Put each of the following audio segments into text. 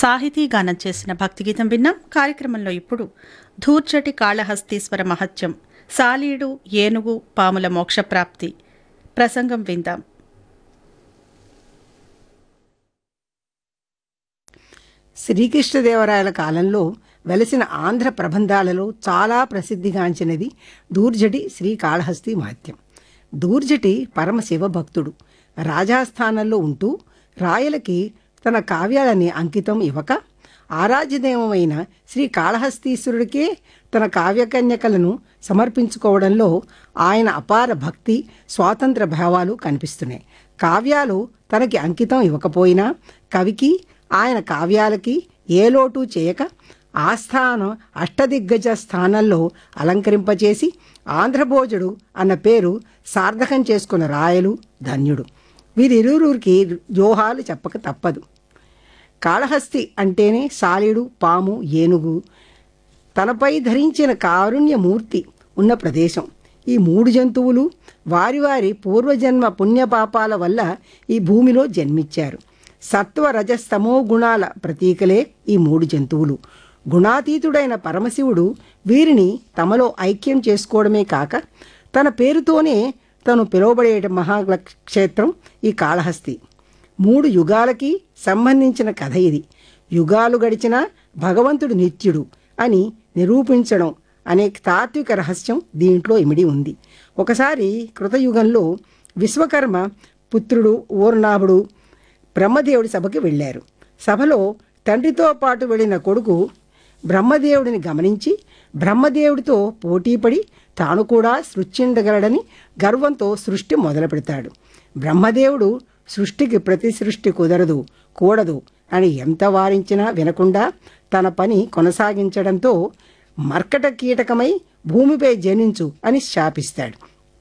సాహితీ గానం చేసిన భక్తిగీతం విన్నాం. కార్యక్రమంలో ఇప్పుడు ధూర్చటి కాళహస్తీశ్వర మహత్యం, సాలీడు ఏనుగు పాముల మోక్షప్రాప్తి ప్రసంగం విందాం. శ్రీకృష్ణదేవరాయల కాలంలో వెలసిన ఆంధ్ర ప్రబంధాలలో చాలా ప్రసిద్ధిగాంచినది దూర్జటి శ్రీకాళహస్తి మహత్యం. దూర్జటి పరమశివ భక్తుడు. రాజాస్థానంలో ఉంటూ రాయలకి తన కావ్యాలని అంకితం ఇవ్వక ఆరాధ్యదేవమైన శ్రీకాళహస్తీశ్వరుడికే తన కావ్యకన్యకలను సమర్పించుకోవడంలో ఆయన అపార భక్తి స్వాతంత్ర భావాలు కనిపిస్తున్నాయి. కావ్యాలు తనకి అంకితం ఇవ్వకపోయినా కవికి ఆయన కావ్యాలకి ఏ లోటు చేయక ఆస్థానం అష్టదిగ్గజ స్థానంలో అలంకరింపచేసి ఆంధ్రభోజుడు అన్న పేరు సార్థకం చేసుకున్న రాయలు ధన్యుడు. వీరిరువురికి జోహాలు చెప్పక తప్పదు. కాళహస్తి అంటేనే సాలీడు పాము ఏనుగు తనపై ధరించిన కారుణ్యమూర్తి ఉన్న ప్రదేశం. ఈ మూడు జంతువులు వారి వారి పూర్వజన్మ పుణ్యపాపాల వల్ల ఈ భూమిలో జన్మించారు. సత్వ రజస్తమో గుణాల ప్రతీకలే ఈ మూడు జంతువులు. గుణాతీతుడైన పరమశివుడు వీరిని తమలో ఐక్యం చేసుకోవడమే కాక తన పేరుతోనే తను పిలువబడే మహాక్షేత్రం ఈ కాళహస్తి. 3 యుగాలకి సంబంధించిన కథ ఇది. యుగాలు గడిచినా భగవంతుడు నిత్యుడు అని నిరూపించడం అనే తాత్విక రహస్యం దీంట్లో ఇమిడి ఉంది. ఒకసారి కృతయుగంలో విశ్వకర్మ పుత్రుడు ఓర్నాభుడు బ్రహ్మదేవుడి సభకి వెళ్ళారు. సభలో తండ్రితో పాటు వెళ్ళిన కొడుకు బ్రహ్మదేవుడిని గమనించి బ్రహ్మదేవుడితో పోటీపడి తాను కూడా సృష్టించగలడని గర్వంతో సృష్టి మొదలు పెడతాడు. బ్రహ్మదేవుడు సృష్టికి ప్రతి సృష్టి కుదరదు కూడదు అని ఎంత వారించినా వినకుండా తన పని కొనసాగించడంతో మర్కట కీటకమై భూమిపై జనించు అని శాపిస్తాడు.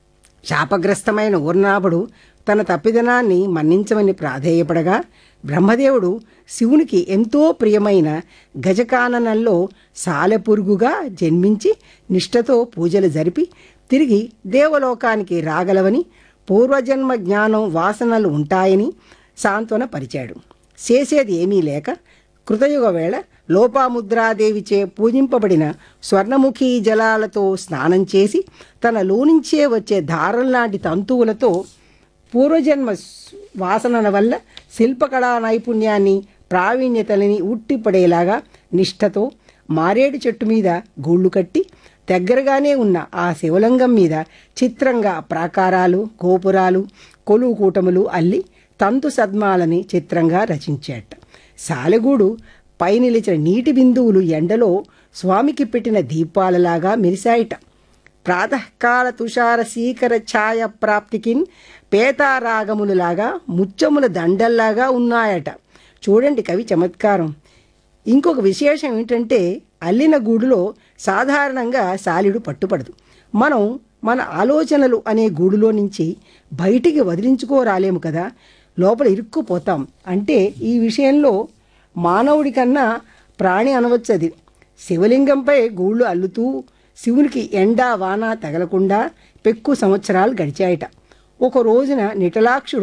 శాపగ్రస్తమైన ఊర్నాభుడు తన తప్పిదనాన్ని మన్నించమని ప్రాధేయపడగా బ్రహ్మదేవుడు శివునికి ఎంతో ప్రియమైన గజకాననంలో సాలెపురుగుగా జన్మించి నిష్ఠతో పూజలు జరిపి తిరిగి దేవలోకానికి రాగలవని పూర్వజన్మ జ్ఞానం వాసనలు ఉంటాయని సాంత్వన పరిచాడు. చేసేది ఏమీ లేక కృతయుగ వేళ లోపాముద్రాదేవిచే పూజింపబడిన స్వర్ణముఖీ జలాలతో స్నానం చేసి తనలోనించే వచ్చే దారంలాంటి తంతువులతో పూర్వజన్మ వాసనల వల్ల శిల్పకళా నైపుణ్యాన్ని ప్రావీణ్యతలని ఉట్టిపడేలాగా నిష్ఠతో మారేడు చెట్టు మీద గూళ్ళు కట్టి దగ్గరగానే ఉన్న ఆ శివలింగం మీద చిత్రంగా ప్రాకారాలు గోపురాలు కొలువు కూటములు అల్లి తంతు సద్మాలని చిత్రంగా రచించాట. సాలెగూడు పై నిలిచిన నీటి బిందువులు ఎండలో స్వామికి పెట్టిన దీపాలలాగా మెరిశాయిట. ప్రాతకాల తుషార శీకర ఛాయ ప్రాప్తికిన్ పేతారాగములలాగా ముచ్చముల దండల్లాగా ఉన్నాయట. చూడండి కవి చమత్కారం. ఇంకొక విశేషం ఏంటంటే అల్లిన గూడులో సాధారణంగా సాలిడు పట్టుపడదు. మనం మన ఆలోచనలు అనే గూడులో నుంచి బయటికి వదిలించుకోరాలేము కదా, లోపల ఇరుక్కుపోతాం. అంటే ఈ విషయంలో మానవుడి కన్నా ప్రాణి అనవచ్చది. శివలింగంపై గూళ్ళు అల్లుతూ శివునికి ఎండా వాన తగలకుండా పెక్కు సంవత్సరాలు గడిచాయట. ఒక రోజున నిటలాక్షుడు